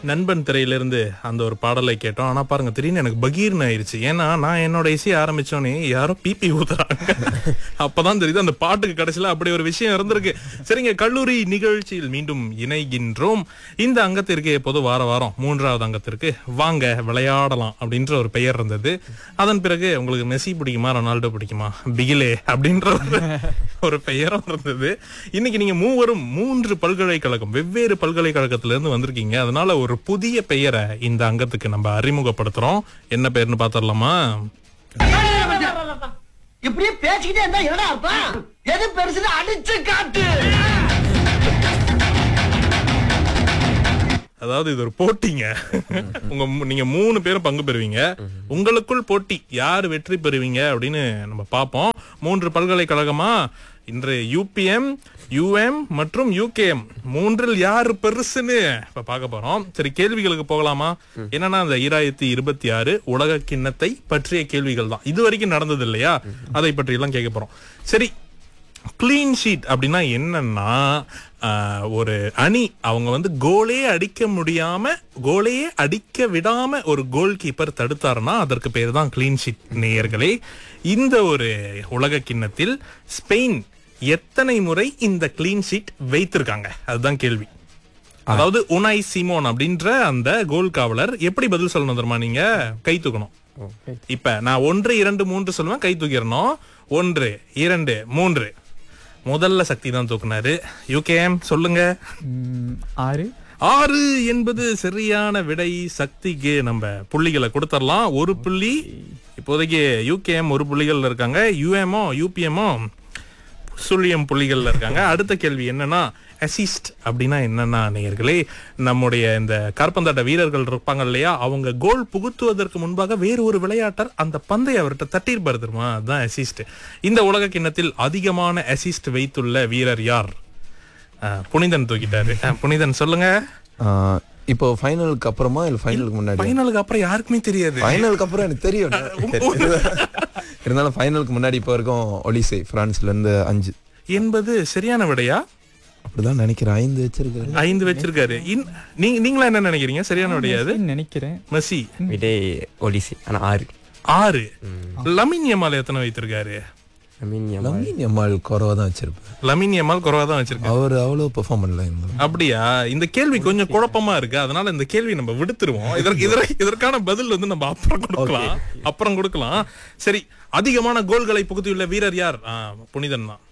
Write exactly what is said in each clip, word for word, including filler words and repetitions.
நண்பன் திரையிலிருந்து அந்த ஒரு பாடலை கேட்டோம். ஆனா பாருங்க, திடீர்னு எனக்கு பகீர்னு ஆயிருச்சு. ஏன்னா நான் என்னோட இசையை ஆரம்பிச்சோன்னே யாரோ பிபி ஊத்துறாங்க. அப்பதான் தெரியுது அந்த பாட்டுக்கு கடைசியில அப்படி ஒரு விஷயம் இருந்திருக்கு. சரிங்க, கல்லூரி நிகழ்ச்சியில் மீண்டும் இணைகின்றோம். இந்த அங்கத்திற்கு எப்போது வார வாரம் மூன்றாவது அங்கத்திற்கு வாங்க விளையாடலாம் அப்படின்ற ஒரு பெயர் இருந்தது. அதன் பிறகு உங்களுக்கு மெஸ்ஸி பிடிக்குமா ரொனால்டோ பிடிக்குமா பிகிலே அப்படின்ற ஒரு பெயரும் இருந்தது. இன்னைக்கு நீங்க மூவரும் மூன்று பல்கலைக்கழகம் வெவ்வேறு பல்கலைக்கழகத்திலிருந்து வந்திருக்கீங்க. அதனால ஒரு புதிய பெயரை இந்த அங்கத்துக்கு நம்ம அறிமுகப்படுத்துறோம். என்ன பெயர்னு பாத்திரலாமா? இப்படியே பேசிக்கிட்டே இருந்தா என்னடா அர்த்தம்? எது பெருசுன்னு அடிச்சு காட்டு. அதாவது இது ஒரு போட்டிங்க. உங்க நீங்க மூணு பேரும் பங்கு பெறுவீங்க. உங்களுக்குள் போட்டி, யார் வெற்றி பெறுவீங்க அப்படின்னு நம்ம பார்ப்போம். மூன்று பல்கலைக்கழகமா இன்று யூபிஎம், யூஎம் மற்றும் யூகேஎம் மூன்றில் யாரு பெருசுன்னு இப்ப பார்க்க போறோம். சரி, கேள்விகளுக்கு போகலாமா? என்னன்னா அந்த ஈராயிரத்தி இருபத்தி ஆறு உலக கிண்ணத்தை பற்றிய கேள்விகள் தான். இது வரைக்கும் நடந்தது இல்லையா, அதை பற்றி எல்லாம் கேட்க போறோம். சரி, கிளீன் ஷீட் அப்படின்னா என்னன்னா, ஒரு அணி அவங்க வந்து கோலே அடிக்க முடியாம கோலையே அடிக்க விடாம ஒரு கோல் கீப்பர் தடுத்தாருன்னா அதற்கு பேர் தான் கிளீன் ஷீட். நேயர்களே, இந்த ஒரு உலக கிண்ணத்தில் ஸ்பெயின் எத்தனை முறை இந்த கிளீன் ஷீட் வைத்திருக்காங்க? அதுதான் கேள்வி. அதாவது உனாய் சிமோன் அப்படின்ற அந்த கோல் காவலர் எப்படி பதில் சொல்லணும் தெரியுமா? நீங்க கை தூக்கணும். இப்ப நான் ஒன்று இரண்டு மூன்று சொல்லுவேன், கை தூக்கிடணும். ஒன்று இரண்டு மூன்று. முதல்ல சக்தி தான் தூக்குனாரு. யூகேஎம் சொல்லுங்க. ஆறு ஆறு என்பது சரியான விடை. சக்திக்கு நம்ம புள்ளிகளை கொடுத்துடலாம். ஒரு புள்ளி இப்போதைக்கு யூகேஎம் ஒரு புள்ளிகள் இருக்காங்க. யூஎம்ஓ யூபிஎம்ஓ சுழியம் புள்ளிகள்ல இருக்காங்க. அடுத்த கேள்வி என்னன்னா, அசிஸ்ட் அப்படின்னா என்னன்னா நேயர்களே, நம்முடைய இந்த காற்பந்தாட்ட வீரர்கள் இருப்பாங்க இல்லையா, அவங்க கோல் புகுத்துவதற்கு முன்பாக வேறு ஒரு விளையாட்டர் அந்த பந்தை அவர்கிட்ட தட்டியிருப்பாரு தெரியுமா, அதுதான் அசிஸ்ட். இந்த உலக கிண்ணத்தில் அதிகமான அசிஸ்ட் வைத்துள்ள வீரர் யார்? புனிதன் தூக்கிட்டாரு. புனிதன் சொல்லுங்க. இப்போ ஃபைனலுக்கு அப்புறமா இல்ல ஃபைனலுக்கு முன்னாடி? ஃபைனலுக்கு அப்புறம் யாருக்குமே தெரியாது. ஃபைனலுக்கு அப்புறம் எனக்கு தெரியும். இருந்தாலும் ஃபைனலுக்கு முன்னாடி இப்போ வரைக்கும் ஒலிசே பிரான்ஸ்ல இருந்து அஞ்சு என்பது சரியான விடையா? அப்படிதான் நினைக்கிறேன். ஐந்து வச்சிருக்காரு. ஐந்து வச்சிருக்காரு. நீங்களா என்ன நினைக்கிறீங்க? சரியான விடையாது நினைக்கிறேன். மெஸ்ஸி விடை ஒலிசே. ஆனா ஆறு ஆறு. லமின் யமால் எத்தனை வைத்திருக்காரு? லமின் யமால் குறைவா தான் வச்சிருப்பாரு. லமின் யமால் குறைவா தான் வச்சிருக்காரு. அவர் அவ்வளவு பெர்ஃபார்ம் பண்ணல. அப்படியா? இந்த கேள்வி கொஞ்சம் குழப்பமா இருக்கு. அதனால இந்த கேள்வி நம்ம விடுத்துருவோம். இதற்கு இதற்கான பதில் வந்து நம்ம அப்புறம் கொடுக்கலாம். அப்புறம் கொடுக்கலாம். சரி, அதிகமான கோல்களை புகுத்தியுள்ள வீரர் யார்? புனிதன் தான்.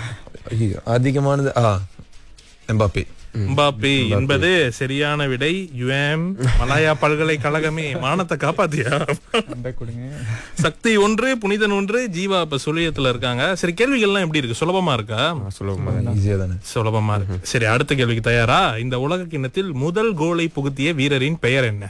அதிகமானது எம்பாப்பே. எம்பாப்பே என்பது சரியான விடை. யுஎம் மலாயா பல்கலைக்கழகமே மானத்தை காப்பாத்தியா? சக்தி ஒன்று, புனிதன் ஒன்று, ஜீவா இப்ப சுழியத்துல இருக்காங்க. சரி, கேள்விகள்லாம் எப்படி இருக்கு? சுலபமா இருக்கா? சுலபமா இருக்கு. சரி, அடுத்த கேள்விக்கு தயாரா? இந்த உலக கிண்ணத்தில் முதல் கோலை புகுத்திய வீரரின் பெயர் என்ன?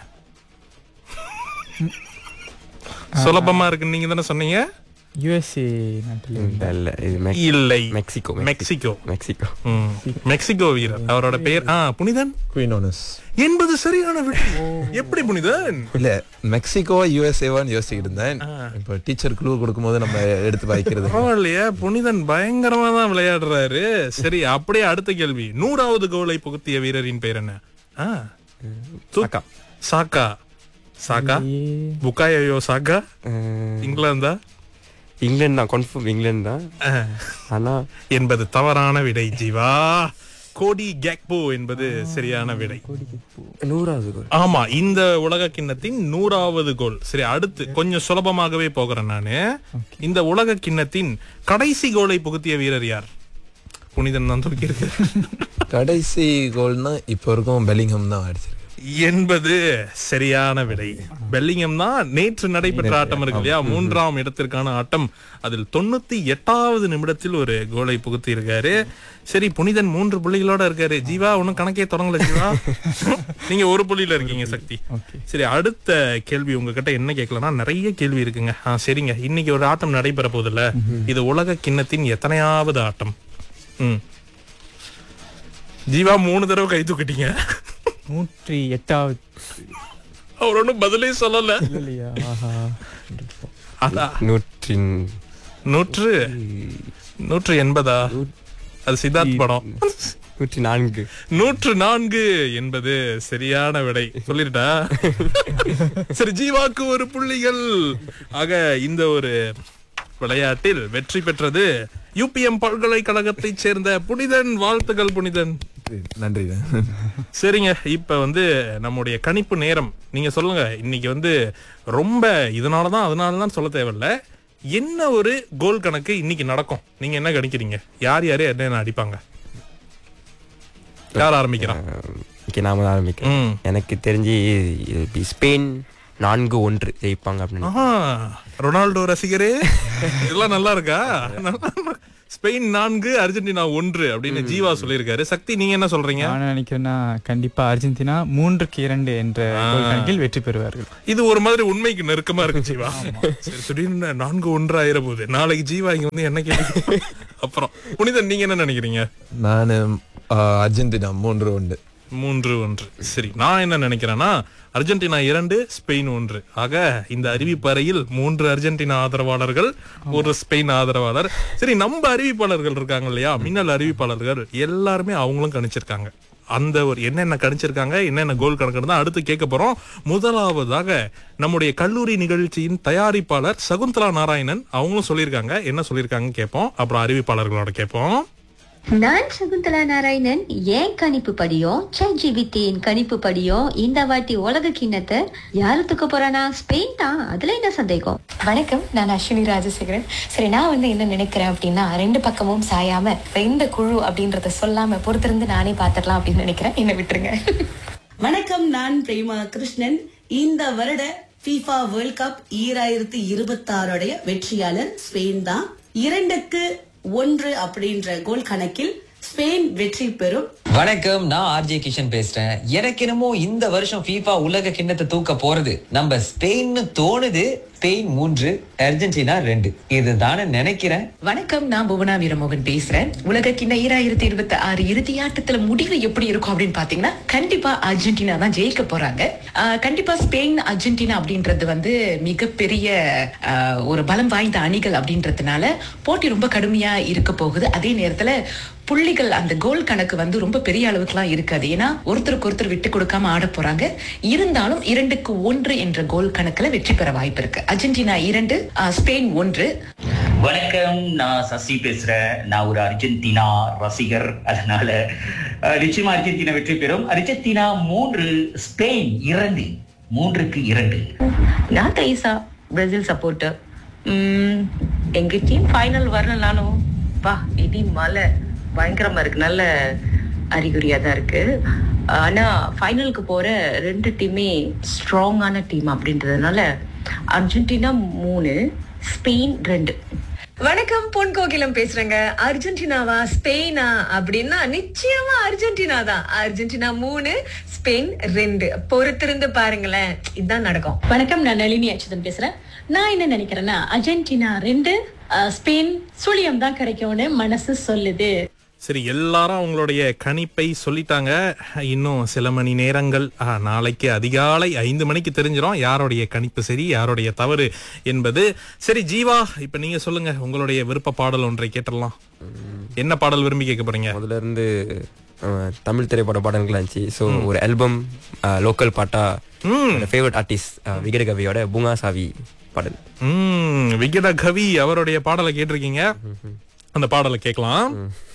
சுலபமா இருக்கு, நீங்க தானே சொன்னீங்க. யுஎஸ்ஏ நாட்டில் இல்லை, மெக்சிகோ. மெக்சிகோ மெக்சிகோ மெக்சிகோ வீரர். அவரோட பெயர் புனிதன் குயினோனஸ் என்பது சரியான விடை. எப்படி புனிதன்? இல்ல, மெக்சிகோவா யுஎஸ்ஏவான்னு யோசிச்சுட்டு இருந்தேன். இப்ப டீச்சர் குழு கொடுக்கும் போது நம்ம எடுத்து வாய்க்கிறது. பரவாயில்லையா, புனிதன் பயங்கரமா தான் விளையாடுறாரு. சரி, அப்படியே அடுத்த கேள்வி. நூறாவது கோலை புகுத்திய வீரரின் பெயர் என்ன? சாக்கா. சாக்கா சாக்கா புகாயோ சாக்கா. இங்கிலாந்தா? இங்கிலாந்து தான், கன்ஃபார்ம் இங்கிலாந்து தான். ஆனா என்பது தவறான விடை. ஜீவா, கோடி கேக்போ என்பது சரியான விடை. நூறாவது கோல். ஆமா, இந்த உலக கிண்ணத்தின் நூறாவது கோல். சரி, அடுத்து கொஞ்சம் சுலபமாகவே போகிறேன் நானு. இந்த உலக கிண்ணத்தின் கடைசி கோலை புகுத்திய வீரர் யார்? புனிதன் தான் தூக்கி இருக்கு. கடைசி கோல்னா இப்ப வரைக்கும் பெல்லிங்ஹாம் தான் அடிச்சிருக்கு என்பது சரியான விடை. பெல்லிங்ஹாம் தான். நேற்று நடைபெற்ற ஆட்டம் இருக்கு இல்லையா, மூன்றாம் இடத்திற்கான ஆட்டம், அதில் தொண்ணூத்தி எட்டாவது நிமிடத்தில் ஒரு கோலை புகுத்தி இருக்காரு. சரி, புனிதன் மூன்று புள்ளிகளோட இருக்காரு. ஜீவா ஒன்னும் கணக்கே தொடங்கல. ஜீவா, நீங்க ஒரு புள்ளியில இருக்கீங்க. சக்தி. சரி, அடுத்த கேள்வி உங்ககிட்ட என்ன கேட்கலன்னா, நிறைய கேள்வி இருக்குங்க. ஆஹ் சரிங்க, இன்னைக்கு ஒரு ஆட்டம் நடைபெற போதில்ல, இது உலக கிண்ணத்தின் எத்தனையாவது ஆட்டம்? ம் ஜீவா, மூணு தடவை கை தூக்கிட்டீங்க. நூற்றி எட்டாவது. அவர் ஒன்னும் பதிலே சொல்லல. நூற்றி நூற்று நூற்று எண்பதா? அது சித்தார்த் படம். நூற்றி நான்கு நூற்று நான்கு என்பது சரியான விடை. சொல்லிட்டா சரி, ஜீவாக்கு ஒரு புள்ளிகள். ஆக இந்த ஒரு விளையாட்டில் வெற்றி பெற்றது யூபிஎம் பல்கலைக்கழகத்தை சேர்ந்த புனிதன். வாழ்த்துக்கள் புனிதன். நன்றி. சரிங்க, இப்ப வந்து நம்முடைய கணிப்பு நேரம். நீங்க சொல்லுங்க, இன்னைக்கு வந்து ரொம்ப இதனாலதான் அதனாலதான் சொல்ல தேவையில்ல, என்ன ஒரு கோல் கணக்கு இன்னைக்கு நடக்கும்? நீங்க என்ன கணிக்கிறீங்க? யார் யாரு என்ன அடிப்பாங்க? யார் ஆரம்பிக்கிறான்? ஓகே, நாம தான் ஆரம்பிக்கிறேன். எனக்கு தெரிஞ்சு ஸ்பெயின் நான்கு ஒன்று ஜெயிப்பாங்க அப்படின்னு. ஆஹா, ரொனால்டோ ரசிகரே, இதெல்லாம் நல்லா இருக்கா? ஸ்பெயின் நான்கு அர்ஜென்டினா ஒன்று அப்படின்னு ஜீவா சொல்லியிருக்காரு. சக்தி, நீங்க என்ன சொல்றீங்க? நான் நினைக்கிறேன்னா கண்டிப்பா அர்ஜென்டினா மூன்றுக்கு இரண்டு என்ற கோல் கணக்கில் வெற்றி பெறுவார்கள். இது ஒரு மாதிரி உண்மைக்கு நெருக்கமா இருக்கு ஜீவா. சரி, திடீர்னு நான்கு ஒன்று ஆயிர போகுது. நாளைக்கு ஜீவா இங்க வந்து என்ன கேள்வி? அப்புறம் புனிதன், நீங்க என்ன நினைக்கிறீங்க? நான் அர்ஜென்டினா மூன்று ஒன்று. மூன்று ஒன்று. சரி, நான் என்ன நினைக்கிறேன்னா அர்ஜென்டினா இரண்டு ஸ்பெயின் ஒன்று. ஆக இந்த அறிவிப்பறையில் மூன்று அர்ஜென்டினா ஆதரவாளர்கள், ஒரு ஸ்பெயின் ஆதரவாளர். சரி, நம்ம அறிவிப்பாளர்கள் இருக்காங்க இல்லையா, மின்னல் அறிவிப்பாளர்கள் எல்லாருமே அவங்களும் கணிச்சிருக்காங்க. அந்த ஒரு என்னென்ன கணிச்சிருக்காங்க, என்னென்ன கோல் கணக்குன்னு தான் அடுத்து கேட்க போறோம். முதலாவதாக நம்முடைய கல்லூரி நிகழ்ச்சியின் தயாரிப்பாளர் சகுந்தலா நாராயணன், அவங்களும் சொல்லியிருக்காங்க. என்ன சொல்லியிருக்காங்க கேட்போம், அப்புறம் அறிவிப்பாளர்களோட கேட்போம். நான் சகுந்தலா நாராயணன். ஏன் கணிப்பு படியும் சாட்ஜிபிடியின் கணிப்பு படியும் இந்த வாட்டி உலக கிண்ணத்தை யாரு தூக்க போறானா? ஸ்பெயின் தான். அதுல என்ன சந்தேகம்? வணக்கம், நான் அஸ்வினி ராஜசேகரன். சரி, நான் வந்து என்ன நினைக்கிறேன் அப்படின்னா, ரெண்டு பக்கமும் சாயாம இந்த குழு அப்படின்றத சொல்லாம பொறுத்திருந்து நானே பாத்துடலாம் அப்படின்னு நினைக்கிறேன். என்ன விட்டுருங்க. வணக்கம், நான் பிரேமா கிருஷ்ணன். இந்த வருட FIFA வேர்ல்ட் கப் ஈராயிரத்தி இருபத்தி ஆறுடைய வெற்றியாளர் ஸ்பெயின் தான். இரண்டுக்கு ஒன்று அப்படின்ற கோல் கணக்கில் ஸ்பெயின் வெற்றி பெறும். வணக்கம், நான் ஆர்ஜே கிஷன் பேசுறேன். எனக்கு என்னமோ இந்த வருஷம் FIFA உலக கிண்ணத்தை தூக்க போறது நம்ம ஸ்பெயின் தோணுது. ஸ்பெயின் மூன்று அர்ஜென்டினா ரெண்டு இதுதானே நினைக்கிறேன். வணக்கம், நான் புவனா வீரமோகன் பேசுறேன். உலக கிண்ண ஈராயிரத்தி இருபத்தி ஆறு இறுதி ஆட்டத்துல முடிவு எப்படி இருக்கும் அப்படின்னு பாத்தீங்கன்னா கண்டிப்பா அர்ஜென்டினா தான் ஜெயிக்க போறாங்க. கண்டிப்பா ஸ்பெயின் அர்ஜென்டினா அப்படின்றது வந்து மிகப்பெரிய ஒரு பலம் வாய்ந்த அணிகள் அப்படின்றதுனால போட்டி ரொம்ப கடுமையா இருக்க போகுது. அதே நேரத்துல புள்ளிகள், அந்த கோல் கணக்கு வந்து ரொம்ப பெரிய அளவுக்கு எல்லாம் இருக்காது. ஏன்னா ஒருத்தருக்கு ஒருத்தர் விட்டு கொடுக்காம ஆட போறாங்க. இருந்தாலும் இரண்டுக்கு ஒன்று என்ற கோல் கணக்குல வெற்றி பெற வாய்ப்பு இருக்கு. அர்ஜென்டினா இரண்டு ஸ்பெயின் ஒன்று. வணக்கம், நான் சசி பேசுறேன். நான் ஒரு அர்ஜென்டினா ரசிகர். அதனால நிச்சயமா அர்ஜென்டினா வெற்றி பெறும். அர்ஜென்டினா மூன்று ஸ்பெயின் இரண்டு. மூன்றுக்கு இரண்டு. நான் தைசா, பிரேசில் சப்போர்ட்டர். எங்க டீம் ஃபைனல் வரலனாலும் வா, இடி மழை பயங்கரமா இருக்கு, நல்ல அறிகுறியா தான் இருக்கு. ஆனா ஃபைனலுக்கு போற ரெண்டு டீமே ஸ்ட்ராங்கான டீம் அப்படின்றதுனால அர்ஜென்டினா மூணு ஸ்பெயின் ரெண்டு. வணக்கம், பொன் கோகிலம் பேசுறேங்க. அர்ஜென்டினாவா ஸ்பெயினா அப்படின்னா நிச்சயமா அர்ஜென்டினா தான். அர்ஜென்டினா மூணு ஸ்பெயின் ரெண்டு. பொறுத்திருந்து பாருங்களேன், இதுதான் நடக்கும். வணக்கம், நான் நளினி அச்சுதன் பேசுறேன். நான் என்ன நினைக்கிறேன்னா அர்ஜென்டினா ரெண்டு ஸ்பெயின் சுழியம் தான் கிடைக்கும்னு மனசு சொல்லுது. சரி, எல்லாரும் அவங்களுடைய கணிப்பை சொல்லிட்டாங்க. இன்னும் சில மணி நேரங்கள், நாளைக்கு அதிகாலை ஐந்து மணிக்கு தெரிஞ்சிடும் யாருடைய கணிப்பு சரி யாருடைய தவறு என்பது. சரி ஜீவா, இப்ப நீங்க சொல்லுங்க, உங்களுடைய விருப்ப பாடல் ஒன்றை கேட்டலாம். என்ன பாடல் விரும்பி கேட்க போறீங்க? முதல்ல இருந்து தமிழ் திரைப்பட பாடல்கள் இருந்துச்சு. ஸோ ஒரு ஆல்பம் லோக்கல் பாட்டா ஃபேவரட் ஆர்டிஸ்ட் விகட கவியோட பூங்கா சாவி பாடல். விகட கவி அவருடைய பாடலை கேட்டிருக்கீங்க. அந்த பாடலை கேட்கலாம்.